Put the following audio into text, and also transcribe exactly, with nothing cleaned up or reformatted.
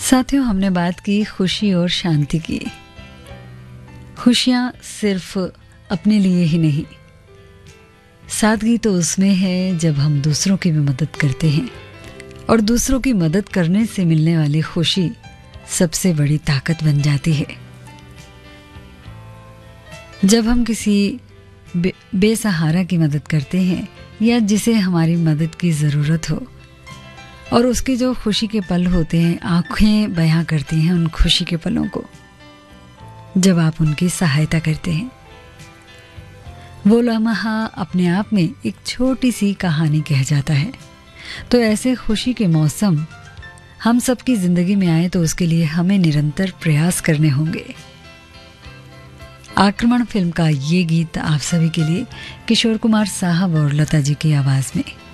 साथियों, हमने बात की खुशी और शांति की। खुशियाँ सिर्फ अपने लिए ही नहीं, सादगी तो उसमें है जब हम दूसरों की भी मदद करते हैं, और दूसरों की मदद करने से मिलने वाली खुशी सबसे बड़ी ताकत बन जाती है। जब हम किसी बे, बेसहारा की मदद करते हैं या जिसे हमारी मदद की ज़रूरत हो, और उसकी जो खुशी के पल होते हैं, आंखें बयां करती हैं उन खुशी के पलों को जब आप उनकी सहायता करते हैं। वो लम्हा अपने आप में एक छोटी सी कहानी कह जाता है। तो ऐसे खुशी के मौसम हम सबकी ज़िंदगी में आए तो उसके लिए हमें निरंतर प्रयास करने होंगे। आक्रमण फिल्म का ये गीत आप सभी के लिए किशोर कुमार साहब और लता जी की आवाज़ में।